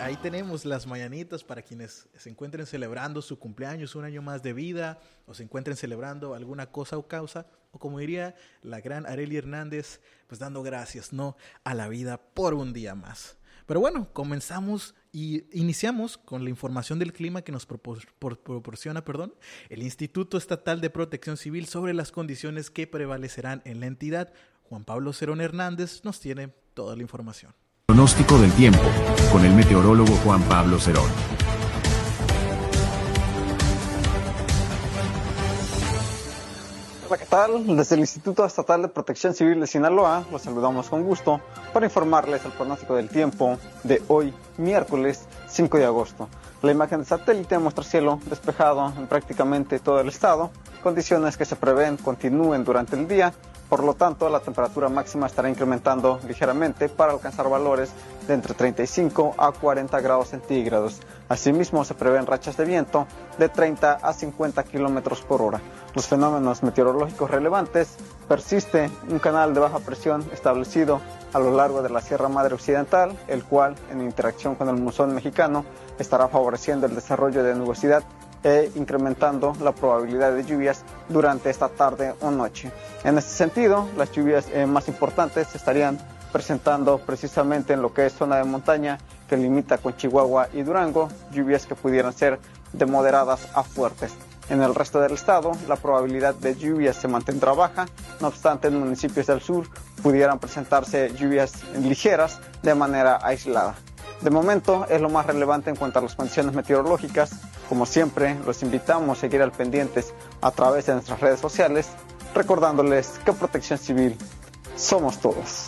ahí tenemos las mañanitas para quienes se encuentren celebrando su cumpleaños, un año más de vida, o se encuentren celebrando alguna cosa o causa, o como diría la gran Arely Hernández, pues dando gracias, ¿no?, a la vida por un día más. Pero bueno, comenzamos y iniciamos con la información del clima que nos proporciona el Instituto Estatal de Protección Civil sobre las condiciones que prevalecerán en la entidad. Juan Pablo Cerón Hernández nos tiene toda la información. Pronóstico del tiempo, con el meteorólogo Juan Pablo Cerón. Hola, ¿qué tal? Desde el Instituto Estatal de Protección Civil de Sinaloa, los saludamos con gusto para informarles el pronóstico del tiempo de hoy, miércoles 5 de agosto. La imagen de satélite muestra cielo despejado en prácticamente todo el estado, condiciones que se prevén continúen durante el día. Por lo tanto, la temperatura máxima estará incrementando ligeramente para alcanzar valores de entre 35 a 40 grados centígrados. Asimismo, se prevén rachas de viento de 30 a 50 kilómetros por hora. Los fenómenos meteorológicos relevantes: persiste un canal de baja presión establecido a lo largo de la Sierra Madre Occidental, el cual, en interacción con el monzón mexicano, estará favoreciendo el desarrollo de nubosidad e incrementando la probabilidad de lluvias durante esta tarde o noche. En este sentido, las lluvias más importantes se estarían presentando precisamente en lo que es zona de montaña que limita con Chihuahua y Durango, lluvias que pudieran ser de moderadas a fuertes. En el resto del estado, la probabilidad de lluvias se mantendrá baja, no obstante en municipios del sur pudieran presentarse lluvias ligeras de manera aislada. De momento es lo más relevante en cuanto a las condiciones meteorológicas. Como siempre, los invitamos a seguir al pendientes a través de nuestras redes sociales, recordándoles que Protección Civil somos todos.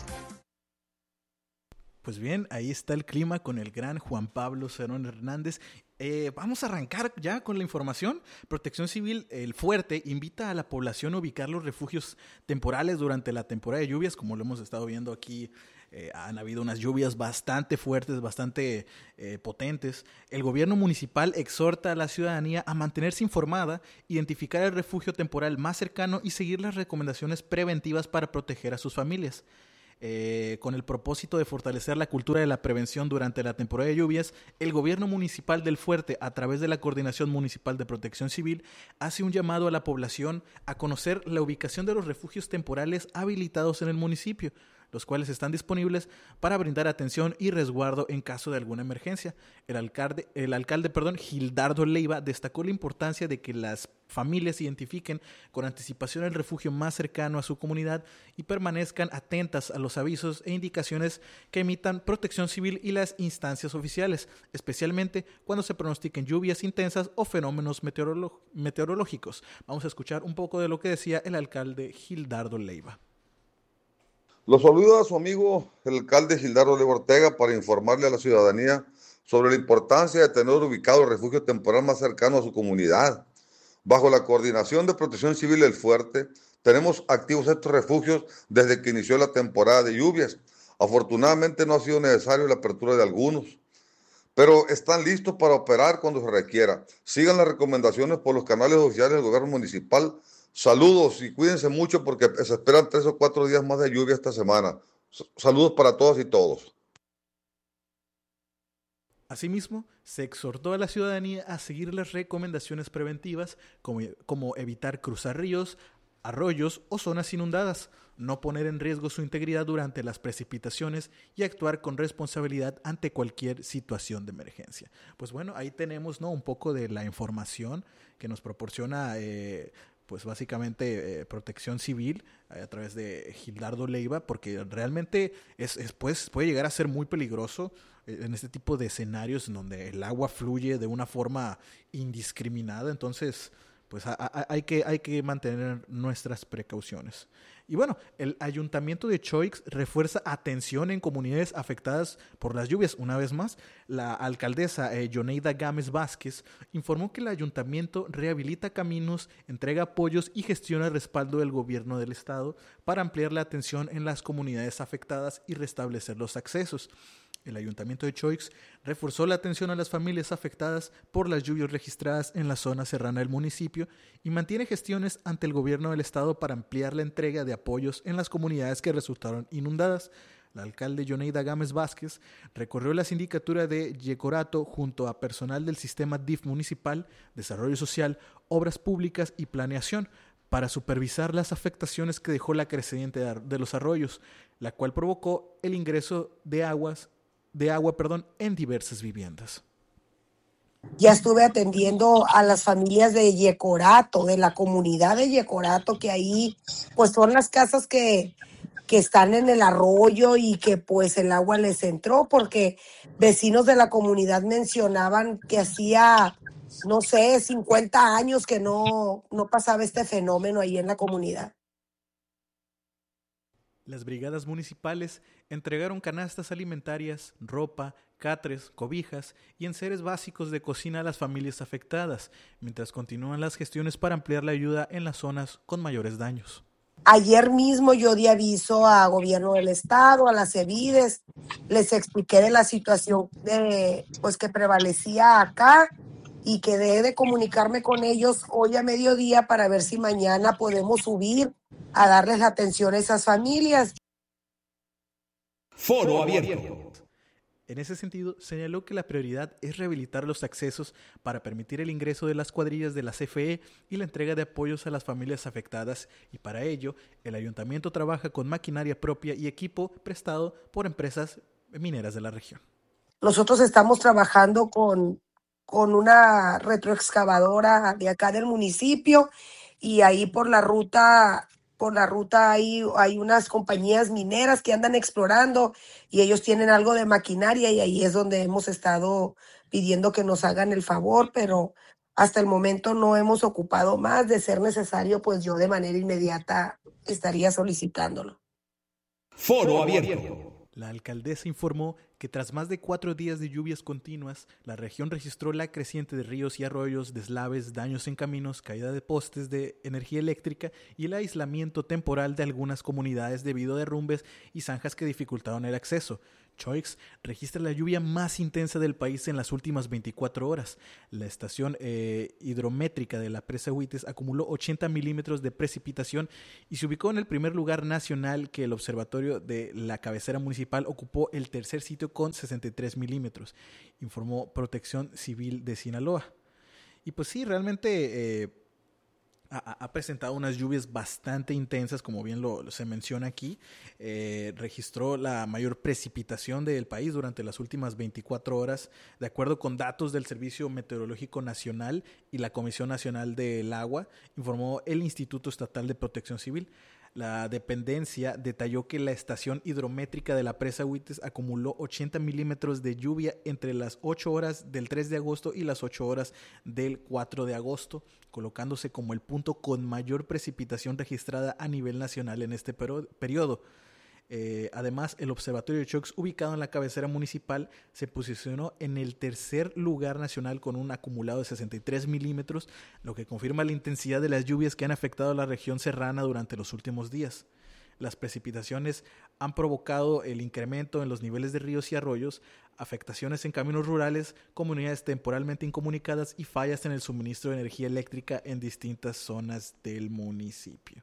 Pues bien, ahí está el clima con el gran Juan Pablo Cerón Hernández. Vamos a arrancar ya con la información. Protección Civil, el Fuerte, invita a la población a ubicar los refugios temporales durante la temporada de lluvias. Como lo hemos estado viendo aquí, han habido unas lluvias bastante fuertes, bastante potentes. El gobierno municipal exhorta a la ciudadanía a mantenerse informada, identificar el refugio temporal más cercano y seguir las recomendaciones preventivas para proteger a sus familias. Con el propósito de fortalecer la cultura de la prevención durante la temporada de lluvias, el gobierno municipal del Fuerte, a través de la Coordinación Municipal de Protección Civil, hace un llamado a la población a conocer la ubicación de los refugios temporales habilitados en el municipio, los cuales están disponibles para brindar atención y resguardo en caso de alguna emergencia. El alcalde, Gildardo Leiva, destacó la importancia de que las familias identifiquen con anticipación el refugio más cercano a su comunidad y permanezcan atentas a los avisos e indicaciones que emitan Protección Civil y las instancias oficiales, especialmente cuando se pronostiquen lluvias intensas o fenómenos meteorológicos. Vamos a escuchar un poco de lo que decía el alcalde Gildardo Leiva. Los saluda a su amigo el alcalde Gildardo Leiva Ortega para informarle a la ciudadanía sobre la importancia de tener ubicado el refugio temporal más cercano a su comunidad. Bajo la coordinación de Protección Civil del Fuerte, tenemos activos estos refugios desde que inició la temporada de lluvias. Afortunadamente no ha sido necesario la apertura de algunos, pero están listos para operar cuando se requiera. Sigan las recomendaciones por los canales oficiales del gobierno municipal. Saludos y cuídense mucho porque se esperan 3 o 4 días más de lluvia esta semana. Saludos para todas y todos. Asimismo, se exhortó a la ciudadanía a seguir las recomendaciones preventivas como evitar cruzar ríos, arroyos o zonas inundadas, no poner en riesgo su integridad durante las precipitaciones y actuar con responsabilidad ante cualquier situación de emergencia. Pues bueno, ahí tenemos, ¿no?, un poco de la información que nos proporciona pues básicamente Protección Civil a través de Gildardo Leiva, porque realmente puede llegar a ser muy peligroso en este tipo de escenarios en donde el agua fluye de una forma indiscriminada. Entonces, pues hay que mantener nuestras precauciones. Y bueno, el Ayuntamiento de Choix refuerza atención en comunidades afectadas por las lluvias. Una vez más, la alcaldesa Yoneida Gámez Vázquez informó que el ayuntamiento rehabilita caminos, entrega apoyos y gestiona el respaldo del gobierno del estado para ampliar la atención en las comunidades afectadas y restablecer los accesos. El Ayuntamiento de Choix reforzó la atención a las familias afectadas por las lluvias registradas en la zona serrana del municipio y mantiene gestiones ante el gobierno del estado para ampliar la entrega de apoyos en las comunidades que resultaron inundadas. la alcalde Yoneida Gámez Vázquez recorrió la sindicatura de Yecorato junto a personal del sistema DIF municipal, desarrollo social, obras públicas y planeación para supervisar las afectaciones que dejó la creciente de los arroyos, la cual provocó el ingreso de agua en diversas viviendas. Ya estuve atendiendo a las familias de Yecorato, de la comunidad de Yecorato, que ahí pues son las casas que están en el arroyo y que pues el agua les entró, porque vecinos de la comunidad mencionaban que hacía, no sé, 50 años que no pasaba este fenómeno ahí en la comunidad. Las brigadas municipales entregaron canastas alimentarias, ropa, catres, cobijas y enseres básicos de cocina a las familias afectadas, mientras continúan las gestiones para ampliar la ayuda en las zonas con mayores daños. Ayer mismo yo di aviso a gobierno del estado, a las CEVIDES, les expliqué de la situación pues que prevalecía acá y quedé de comunicarme con ellos hoy a mediodía para ver si mañana podemos subir a darles la atención a esas familias. Foro abierto. En ese sentido, señaló que la prioridad es rehabilitar los accesos para permitir el ingreso de las cuadrillas de la CFE y la entrega de apoyos a las familias afectadas, y para ello, el ayuntamiento trabaja con maquinaria propia y equipo prestado por empresas mineras de la región. Nosotros estamos trabajando con una retroexcavadora de acá del municipio, y ahí por la ruta hay unas compañías mineras que andan explorando y ellos tienen algo de maquinaria, y ahí es donde hemos estado pidiendo que nos hagan el favor, pero hasta el momento no hemos ocupado más. De ser necesario, pues yo de manera inmediata estaría solicitándolo. Foro abierto. La alcaldesa informó que tras más de 4 días de lluvias continuas, la región registró la creciente de ríos y arroyos, deslaves, daños en caminos, caída de postes de energía eléctrica y el aislamiento temporal de algunas comunidades debido a derrumbes y zanjas que dificultaron el acceso. Choix registra la lluvia más intensa del país en las últimas 24 horas. La estación hidrométrica de la presa Huites acumuló 80 milímetros de precipitación y se ubicó en el primer lugar nacional, que el observatorio de la cabecera municipal ocupó el tercer sitio con 63 milímetros, informó Protección Civil de Sinaloa. Y pues sí, realmente ha presentado unas lluvias bastante intensas, como bien se menciona aquí. Registró la mayor precipitación del país durante las últimas 24 horas, de acuerdo con datos del Servicio Meteorológico Nacional y la Comisión Nacional del Agua, informó el Instituto Estatal de Protección Civil. La dependencia detalló que la estación hidrométrica de la presa Huites acumuló 80 milímetros de lluvia entre las 8 horas del 3 de agosto y las 8 horas del 4 de agosto, colocándose como el punto con mayor precipitación registrada a nivel nacional en este periodo. Además, el observatorio de Choix, ubicado en la cabecera municipal, se posicionó en el tercer lugar nacional con un acumulado de 63 milímetros, lo que confirma la intensidad de las lluvias que han afectado a la región serrana durante los últimos días. Las precipitaciones han provocado el incremento en los niveles de ríos y arroyos, afectaciones en caminos rurales, comunidades temporalmente incomunicadas y fallas en el suministro de energía eléctrica en distintas zonas del municipio.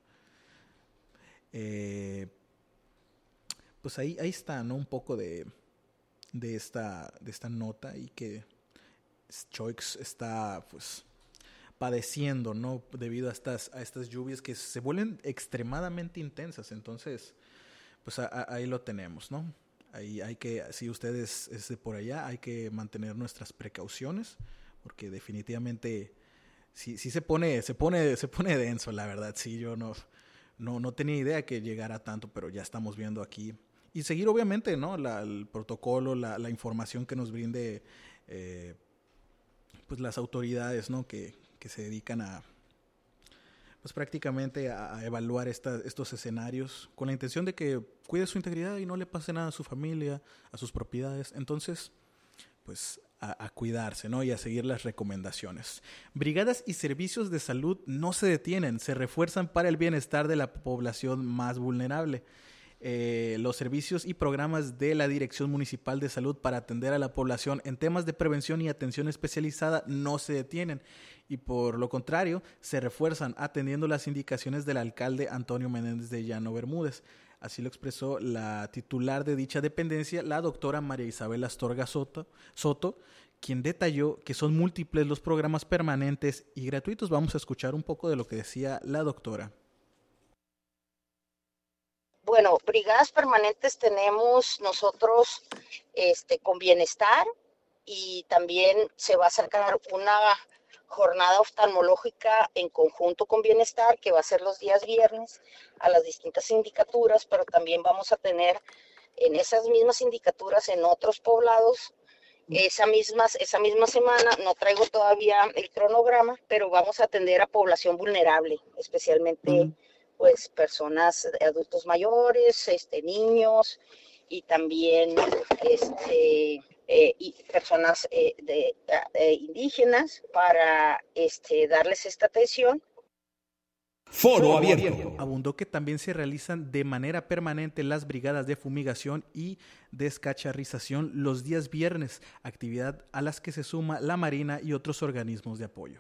Pues ahí está, ¿no? Un poco de esta nota, y que Choix está pues padeciendo, ¿no? Debido a estas lluvias que se vuelven extremadamente intensas. Entonces, pues ahí lo tenemos, ¿no? Ahí hay que, si ustedes es de por allá, hay que mantener nuestras precauciones, porque definitivamente sí se pone denso, la verdad. Sí, yo no tenía idea que llegara tanto, pero ya estamos viendo aquí. Y seguir, obviamente, ¿no? El protocolo, la información que nos brinde pues las autoridades, ¿no? Que se dedican a pues prácticamente a evaluar estos escenarios con la intención de que cuide su integridad y no le pase nada a su familia, a sus propiedades. Entonces, pues a cuidarse, ¿no? Y a seguir las recomendaciones. Brigadas y servicios de salud no se detienen, se refuerzan para el bienestar de la población más vulnerable. Los servicios y programas de la Dirección Municipal de Salud para atender a la población en temas de prevención y atención especializada no se detienen, y por lo contrario se refuerzan atendiendo las indicaciones del alcalde Antonio Menéndez de Llano Bermúdez. Así lo expresó la titular de dicha dependencia, la doctora María Isabel Astorga Soto, quien detalló que son múltiples los programas permanentes y gratuitos. Vamos a escuchar un poco de lo que decía la doctora. Bueno, brigadas permanentes tenemos nosotros con Bienestar, y también se va a sacar una jornada oftalmológica en conjunto con Bienestar, que va a ser los días viernes a las distintas sindicaturas, pero también vamos a tener en esas mismas sindicaturas en otros poblados esa misma semana. No traigo todavía el cronograma, pero vamos a atender a población vulnerable, especialmente pues personas, adultos mayores, niños, y también y personas indígenas, para darles esta atención. Foro abierto. Abundó que también se realizan de manera permanente las brigadas de fumigación y descacharrización los días viernes, actividad a las que se suma la Marina y otros organismos de apoyo.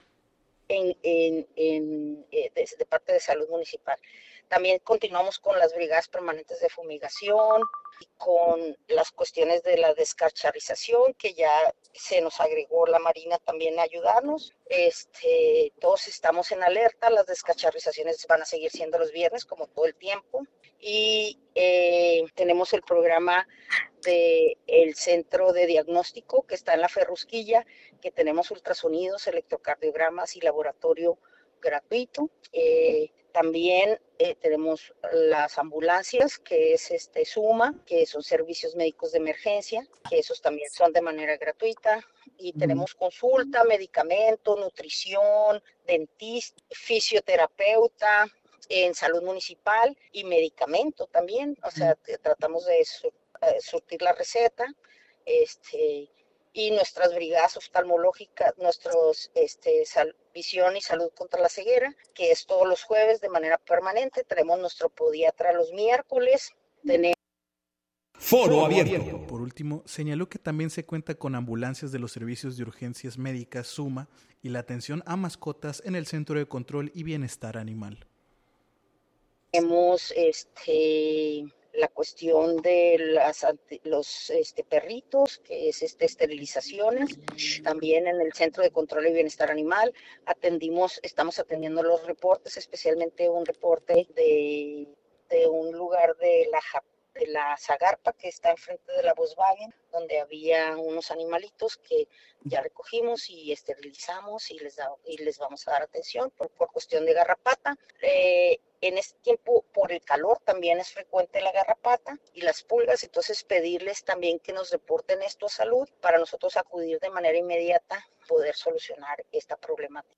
De parte de Salud Municipal. También continuamos con las brigadas permanentes de fumigación y con las cuestiones de la descacharrización, que ya se nos agregó la Marina también a ayudarnos. Todos estamos en alerta. Las descacharrizaciones van a seguir siendo los viernes, como todo el tiempo. Y tenemos el programa del centro de diagnóstico que está en la Ferrusquilla, que tenemos ultrasonidos, electrocardiogramas y laboratorio gratuito. También tenemos las ambulancias, que es SUMA, que son servicios médicos de emergencia, que esos también son de manera gratuita. Y tenemos consulta, medicamento, nutrición, dentista, fisioterapeuta en Salud Municipal, y medicamento también. O sea, tratamos de surtir la receta, y nuestras brigadas oftalmológicas, nuestros visión y salud contra la ceguera, que es todos los jueves de manera permanente. Tenemos nuestro podiatra los miércoles. Tenemos Foro abierto. Por último, señaló que también se cuenta con ambulancias de los servicios de urgencias médicas SUMA y la atención a mascotas en el Centro de Control y Bienestar Animal. Tenemos la cuestión de los perritos, que es esterilizaciones. También en el Centro de Control y Bienestar Animal estamos atendiendo los reportes, especialmente un reporte de un lugar de la Zagarpa, que está enfrente de la Volkswagen, donde había unos animalitos que ya recogimos y esterilizamos, y les vamos a dar atención por cuestión de garrapata. En este tiempo, por el calor, también es frecuente la garrapata y las pulgas, entonces pedirles también que nos reporten esto a salud para nosotros acudir de manera inmediata, poder solucionar esta problemática.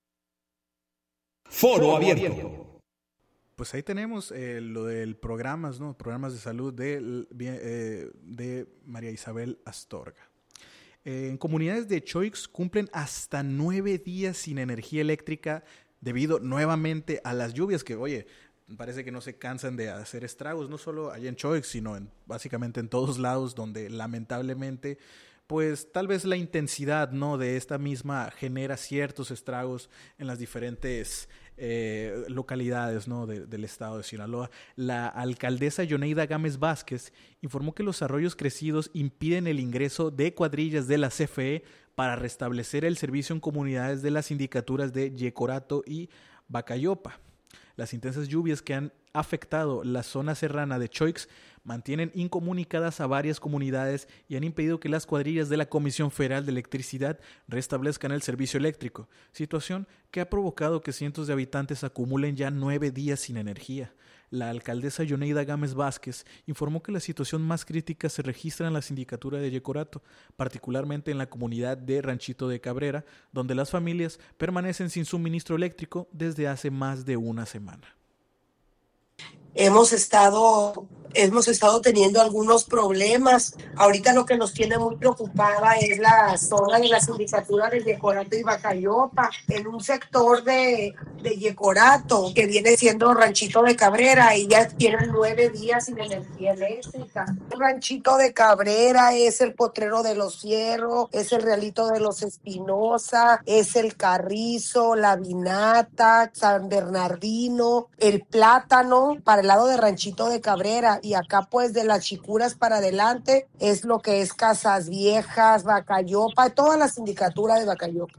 Foro abierto. Pues ahí tenemos lo del programas de salud de María Isabel Astorga. En comunidades de Choix cumplen hasta 9 días sin energía eléctrica debido nuevamente a las lluvias que, oye, parece que no se cansan de hacer estragos, no solo allá en Choix, sino básicamente en todos lados, donde lamentablemente pues tal vez la intensidad, ¿no?, de esta misma genera ciertos estragos en las diferentes localidades, ¿no?, del estado de Sinaloa. La alcaldesa Yoneida Gámez Vázquez informó que los arroyos crecidos impiden el ingreso de cuadrillas de la CFE para restablecer el servicio en comunidades de las sindicaturas de Yecorato y Bacayopa. Las intensas lluvias que han afectado la zona serrana de Choix mantienen incomunicadas a varias comunidades y han impedido que las cuadrillas de la Comisión Federal de Electricidad restablezcan el servicio eléctrico, situación que ha provocado que cientos de habitantes acumulen ya 9 días sin energía. La alcaldesa Yoneida Gámez Vázquez informó que la situación más crítica se registra en la sindicatura de Yecorato, particularmente en la comunidad de Ranchito de Cabrera, donde las familias permanecen sin suministro eléctrico desde hace más de una semana. Hemos estado teniendo algunos problemas. Ahorita lo que nos tiene muy preocupada es la zona de la sindicatura de Yecorato y Bacayopa, en un sector de de Yecorato, que viene siendo Ranchito de Cabrera, y ya tienen 9 días sin energía eléctrica. El Ranchito de Cabrera es el Potrero de los Fierros, es el Realito de los Espinosa, es el Carrizo, la Vinata, San Bernardino, el Plátano, para el lado de Ranchito de Cabrera, y acá pues de las Chicuras para adelante es lo que es Casas Viejas, Bacayopa, toda la sindicatura de Bacayopa.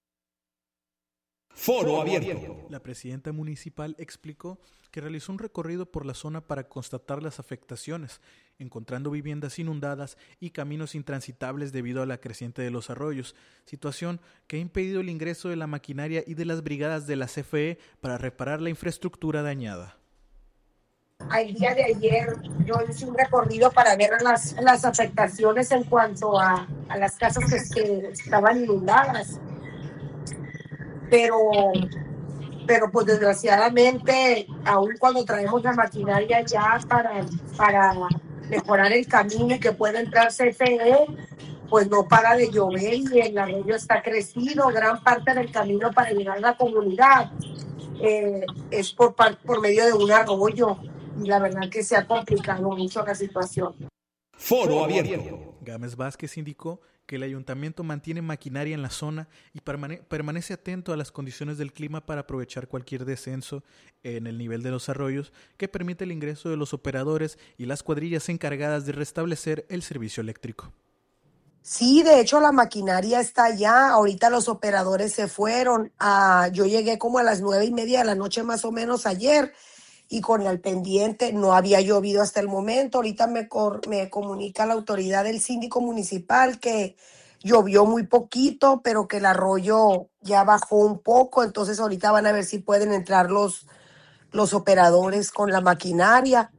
Foro abierto. La presidenta municipal explicó que realizó un recorrido por la zona para constatar las afectaciones, encontrando viviendas inundadas y caminos intransitables debido a la creciente de los arroyos, situación que ha impedido el ingreso de la maquinaria y de las brigadas de la CFE para reparar la infraestructura dañada. Al día de ayer yo hice un recorrido para ver las afectaciones en cuanto a las casas que estaban inundadas. Pero pues desgraciadamente, aun cuando traemos la maquinaria ya para mejorar el camino y que pueda entrar CFE, pues no para de llover y el arroyo está crecido. Gran parte del camino para llegar a la comunidad es por medio de un arroyo, y la verdad que se ha complicado mucho la situación. Foro abierto. Gámez Vázquez indicó que el ayuntamiento mantiene maquinaria en la zona y permanece atento a las condiciones del clima para aprovechar cualquier descenso en el nivel de los arroyos que permite el ingreso de los operadores y las cuadrillas encargadas de restablecer el servicio eléctrico. Sí, de hecho la maquinaria está allá. Ahorita los operadores se fueron. Yo llegué como a las 9:30 de la noche más o menos ayer, y con el pendiente no había llovido hasta el momento. Ahorita me comunica la autoridad del síndico municipal que llovió muy poquito, pero que el arroyo ya bajó un poco. Entonces ahorita van a ver si pueden entrar los operadores con la maquinaria.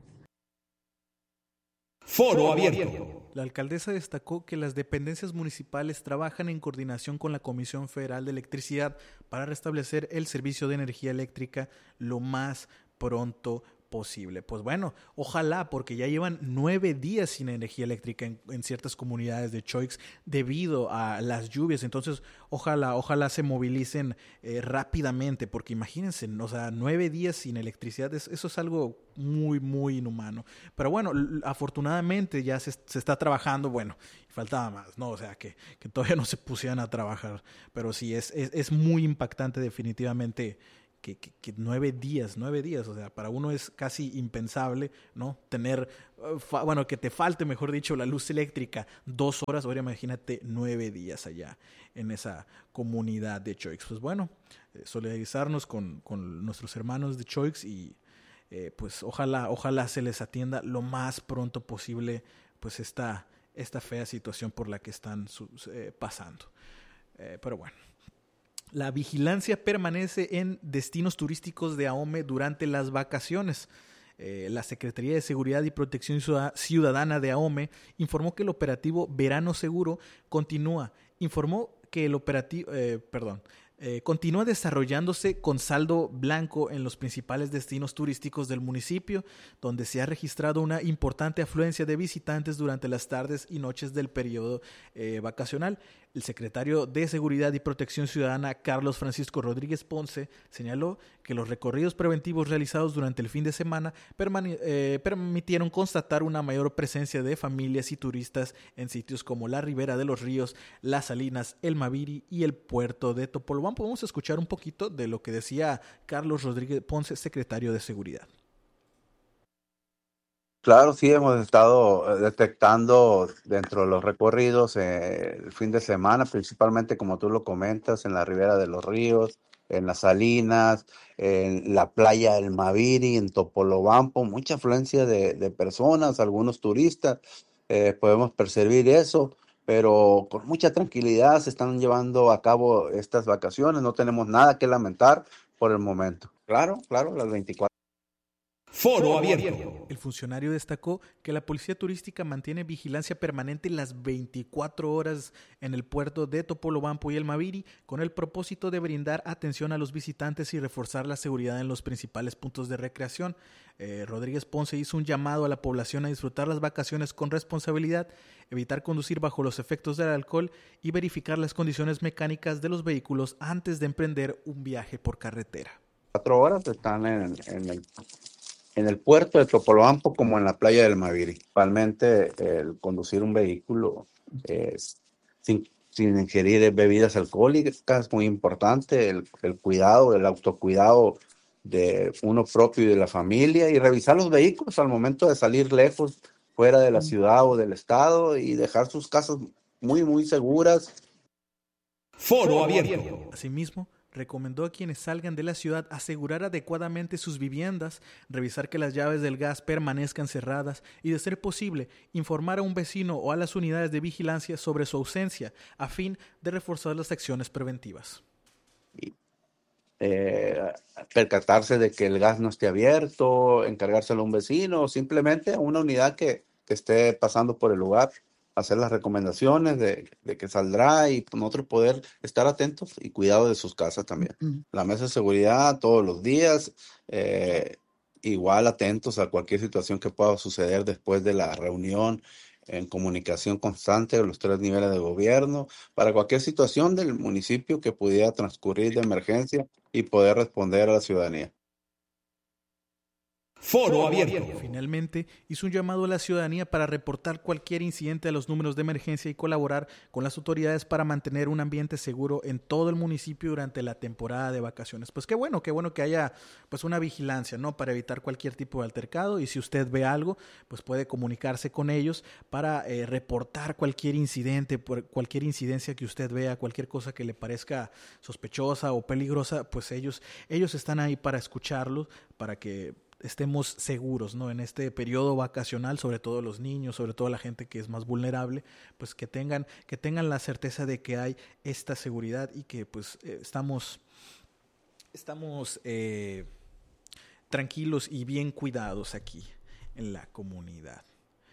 Foro abierto. La alcaldesa destacó que las dependencias municipales trabajan en coordinación con la Comisión Federal de Electricidad para restablecer el servicio de energía eléctrica lo más pronto posible. Pues bueno, ojalá, porque ya llevan 9 días sin energía eléctrica en ciertas comunidades de Choix debido a las lluvias. Entonces, ojalá se movilicen rápidamente, porque imagínense, o sea, 9 días sin electricidad, eso es algo muy, muy inhumano. Pero bueno, afortunadamente ya se está trabajando, bueno, faltaba más, ¿no? O sea, que todavía no se pusieran a trabajar, pero sí, es muy impactante definitivamente que 9 días, o sea, para uno es casi impensable, ¿no? Tener, que te falte, mejor dicho, la luz eléctrica 2 horas, ahora imagínate 9 días allá en esa comunidad de Choix. Pues bueno, solidarizarnos con nuestros hermanos de Choix y pues ojalá se les atienda lo más pronto posible, pues esta fea situación por la que están pasando. Pero bueno. La vigilancia permanece en destinos turísticos de Ahome durante las vacaciones. La Secretaría de Seguridad y Protección Ciudadana de Ahome informó que el operativo Verano Seguro continúa. Informó que el operativo, continúa desarrollándose con saldo blanco en los principales destinos turísticos del municipio, donde se ha registrado una importante afluencia de visitantes durante las tardes y noches del periodo vacacional. El secretario de Seguridad y Protección Ciudadana, Carlos Francisco Rodríguez Ponce, señaló que los recorridos preventivos realizados durante el fin de semana permitieron constatar una mayor presencia de familias y turistas en sitios como la Ribera de los Ríos, Las Salinas, el Maviri y el puerto de Topolobampo. Podemos escuchar un poquito de lo que decía Carlos Rodríguez Ponce, secretario de Seguridad. Claro, sí, hemos estado detectando dentro de los recorridos el fin de semana, principalmente como tú lo comentas, en la Ribera de los Ríos, en Las Salinas, en la playa del Maviri, en Topolobampo, mucha afluencia de personas, algunos turistas, podemos percibir eso, pero con mucha tranquilidad se están llevando a cabo estas vacaciones, no tenemos nada que lamentar por el momento. Claro, las 24. Foro abierto. El funcionario destacó que la Policía Turística mantiene vigilancia permanente las 24 horas en el puerto de Topolobampo y el Maviri con el propósito de brindar atención a los visitantes y reforzar la seguridad en los principales puntos de recreación. Rodríguez Ponce hizo un llamado a la población a disfrutar las vacaciones con responsabilidad, evitar conducir bajo los efectos del alcohol y verificar las condiciones mecánicas de los vehículos antes de emprender un viaje por carretera. 4 horas están en el puerto de Topolobampo como en la playa del Maviri. Principalmente el conducir un vehículo sin ingerir bebidas alcohólicas es muy importante, el cuidado, el autocuidado de uno propio y de la familia, y revisar los vehículos al momento de salir lejos, fuera de la ciudad o del estado, y dejar sus casas muy, muy seguras. Foro abierto. Asimismo, recomendó a quienes salgan de la ciudad asegurar adecuadamente sus viviendas, revisar que las llaves del gas permanezcan cerradas y, de ser posible, informar a un vecino o a las unidades de vigilancia sobre su ausencia, a fin de reforzar las acciones preventivas. Percatarse de que el gas no esté abierto, encargárselo a un vecino o simplemente a una unidad que esté pasando por el lugar, hacer las recomendaciones de que saldrá, y nosotros poder estar atentos y cuidado de sus casas también. La mesa de seguridad todos los días, igual atentos a cualquier situación que pueda suceder después de la reunión, en comunicación constante de los 3 niveles de gobierno, para cualquier situación del municipio que pudiera transcurrir de emergencia y poder responder a la ciudadanía. Foro abierto. Finalmente, hizo un llamado a la ciudadanía para reportar cualquier incidente a los números de emergencia y colaborar con las autoridades para mantener un ambiente seguro en todo el municipio durante la temporada de vacaciones. Pues qué bueno que haya pues una vigilancia, ¿no? Para evitar cualquier tipo de altercado, y si usted ve algo, pues puede comunicarse con ellos para reportar cualquier incidente, por cualquier incidencia que usted vea, cualquier cosa que le parezca sospechosa o peligrosa, pues ellos están ahí para escucharlos, para que estemos seguros, ¿no? En este periodo vacacional, sobre todo los niños, sobre todo la gente que es más vulnerable, pues que tengan la certeza de que hay esta seguridad y que pues estamos tranquilos y bien cuidados aquí en la comunidad.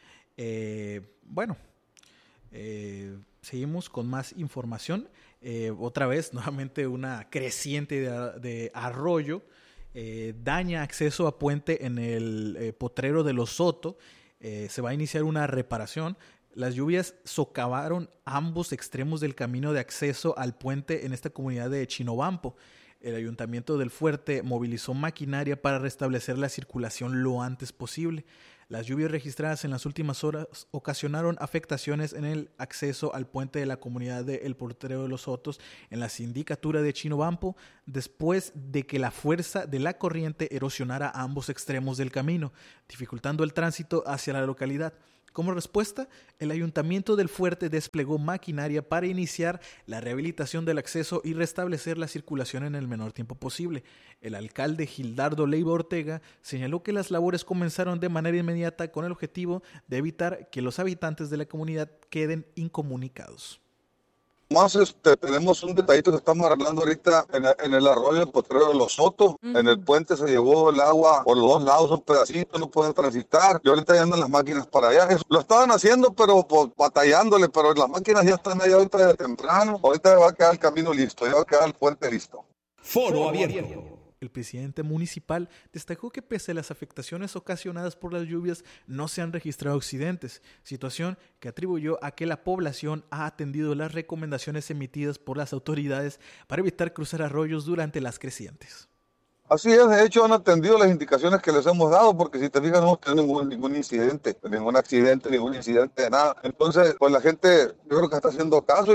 Seguimos con más información. Otra vez, nuevamente, una creciente de arroyo daña acceso a puente en el potrero de Los Soto. Se va a iniciar una reparación. Las lluvias socavaron ambos extremos del camino de acceso al puente en esta comunidad de Chinobampo. El Ayuntamiento del Fuerte movilizó maquinaria para restablecer la circulación lo antes posible. Las lluvias registradas en las últimas horas ocasionaron afectaciones en el acceso al puente de la comunidad de El Potrero de Los Sotos en la sindicatura de Chinobampo, después de que la fuerza de la corriente erosionara ambos extremos del camino, dificultando el tránsito hacia la localidad. Como respuesta, el Ayuntamiento del Fuerte desplegó maquinaria para iniciar la rehabilitación del acceso y restablecer la circulación en el menor tiempo posible. El alcalde Gildardo Leiva Ortega señaló que las labores comenzaron de manera inmediata con el objetivo de evitar que los habitantes de la comunidad queden incomunicados. Más tenemos un detallito que estamos arreglando ahorita en el arroyo del Potrero de Los Sotos. En el puente se llevó el agua por los 2 lados, un pedacito, no pueden transitar. Y ahorita ya andan las máquinas para allá. Lo estaban haciendo, pero pues, batallándole, pero las máquinas ya están allá ahorita de temprano. Ahorita va a quedar el camino listo, ya va a quedar el puente listo. Foro abierto. El presidente municipal destacó que pese a las afectaciones ocasionadas por las lluvias, no se han registrado accidentes, situación que atribuyó a que la población ha atendido las recomendaciones emitidas por las autoridades para evitar cruzar arroyos durante las crecientes. Así es, de hecho han atendido las indicaciones que les hemos dado, porque si te fijas no hemos tenido ningún incidente, ningún accidente, ningún incidente de nada. Entonces, pues la gente yo creo que está haciendo caso.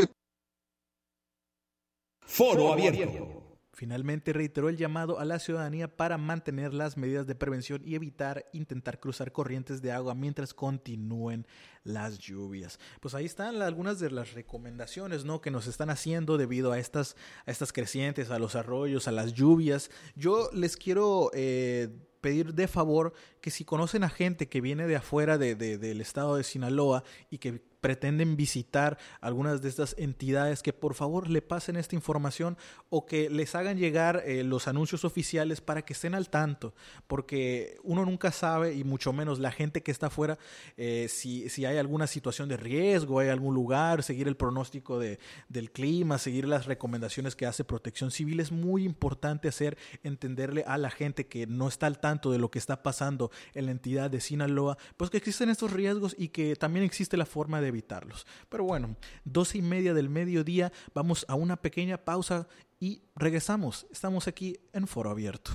Foro abierto. Finalmente reiteró el llamado a la ciudadanía para mantener las medidas de prevención y evitar intentar cruzar corrientes de agua mientras continúen las lluvias. Pues ahí están algunas de las recomendaciones, ¿no?, que nos están haciendo debido a estas crecientes, a los arroyos, a las lluvias. Yo les quiero pedir de favor que si conocen a gente que viene de afuera del estado de Sinaloa y que pretenden visitar algunas de estas entidades, que por favor le pasen esta información o que les hagan llegar los anuncios oficiales para que estén al tanto, porque uno nunca sabe, y mucho menos la gente que está afuera, si hay alguna situación de riesgo, hay algún lugar, seguir el pronóstico del clima, seguir las recomendaciones que hace Protección Civil. Es muy importante entenderle a la gente que no está al tanto de lo que está pasando en la entidad de Sinaloa, pues que existen estos riesgos y que también existe la forma de evitarlos. Pero bueno, 12:30 del mediodía, vamos a una pequeña pausa y regresamos. Estamos aquí en Foro Abierto.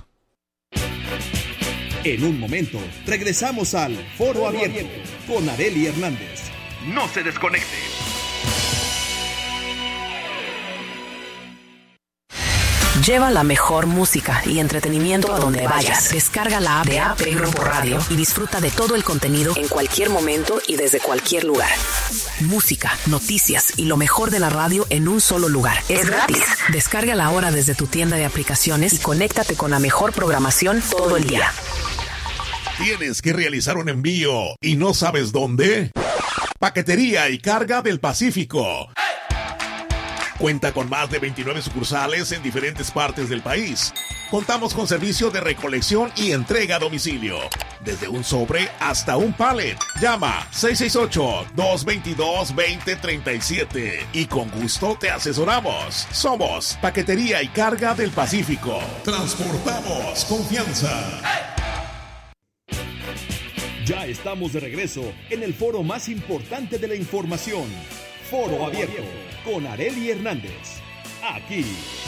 En un momento, regresamos al Foro Abierto con Arely Hernández. No se desconecte. Lleva la mejor música y entretenimiento a donde vayas. Descarga la app de AP Grupo Radio y disfruta de todo el contenido en cualquier momento y desde cualquier lugar. Música, noticias y lo mejor de la radio en un solo lugar. Es gratis. Descárgala ahora desde tu tienda de aplicaciones y conéctate con la mejor programación todo el día. ¿Tienes que realizar un envío y no sabes dónde? Paquetería y Carga del Pacífico. Cuenta con más de 29 sucursales en diferentes partes del país. Contamos con servicio de recolección y entrega a domicilio. Desde un sobre hasta un pallet. Llama 668-222-2037 y con gusto te asesoramos. Somos Paquetería y Carga del Pacífico. Transportamos confianza. Ya estamos de regreso en el foro más importante de la información. Foro Abierto con Arely Hernández. Aquí